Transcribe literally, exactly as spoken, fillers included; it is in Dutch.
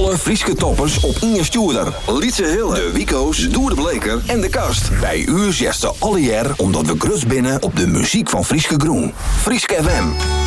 Alle Frieske toppers op Inge Stuurder. Lietse Hille, de Wico's, Doer de Bleker en de Kast. Bij u zegt ze alle jaar omdat we grus binnen op de muziek van Frieske Groen. Frieske F M.